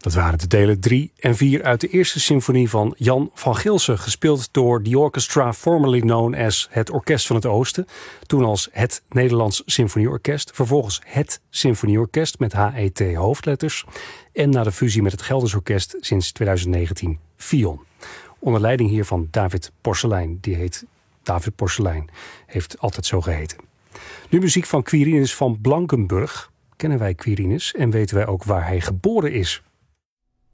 Dat waren de delen 3 en 4 uit de eerste symfonie van Jan van Gilsen, gespeeld door The Orchestra, formerly known as het Orkest van het Oosten, toen als het Nederlands Symfonieorkest, vervolgens het Symfonieorkest met HET hoofdletters en na de fusie met het Gelders Orkest sinds 2019 FION. Onder leiding hier van David Porcelein, die heet David Porcelein, heeft altijd zo geheten. Nu muziek van Quirinus van Blankenburg. Kennen wij Quirinus en weten wij ook waar hij geboren is?